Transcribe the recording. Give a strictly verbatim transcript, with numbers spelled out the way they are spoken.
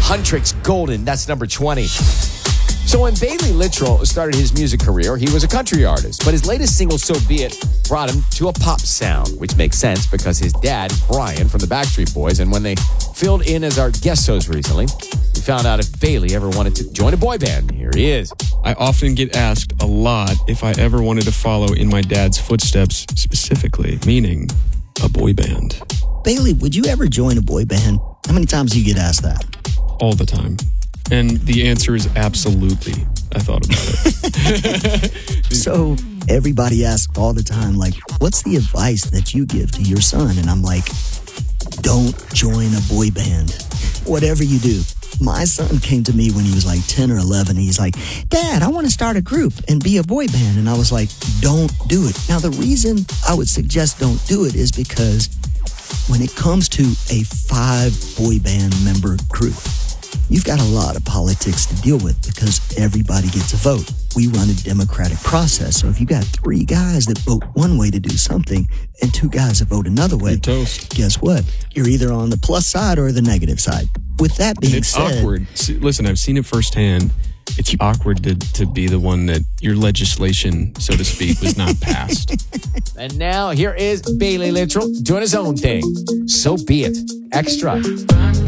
Huntrix Golden, that's number twenty. So when Bailey Littrell started his music career, he was a country artist. But his latest single, So Be It, brought him to a pop sound, which makes sense because his dad, Brian, from the Backstreet Boys, and when they filled in as our guest host recently, we found out if Bailey ever wanted to join a boy band. Here he is. I often get asked a lot if I ever wanted to follow in my dad's footsteps, specifically, meaning a boy band. Bailey, would you ever join a boy band? How many times do you get asked that? All the time. And the answer is absolutely. I thought about it. So everybody asks all the time, like, what's the advice that you give to your son? And I'm like, don't join a boy band. Whatever you do. My son came to me when he was like ten or eleven. He's like, Dad, I want to start a group and be a boy band. And I was like, don't do it. Now, the reason I would suggest don't do it is because when it comes to a five boy band member group, you've got a lot of politics to deal with because everybody gets a vote. We run a democratic process. So if you got three guys that vote one way to do something and two guys that vote another way, You're toast. Guess what? You're either on the plus side or the negative side. With that being And it's said... awkward. See, listen, I've seen it firsthand. It's awkward to, to be the one that your legislation, so to speak, was not passed. And now here is Bailey Littrell doing his own thing. So Be It. Extra.